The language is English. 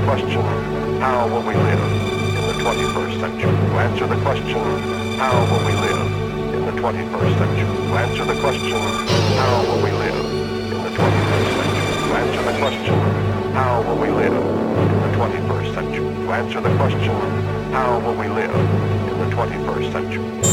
question, how will we live in the 21st century? To answer the question, how will we live in the 21st century? To answer the question, how will we live in the 21st century? To answer the question, how will we live in the 21st century? To answer the question, how will we live in the 21st century?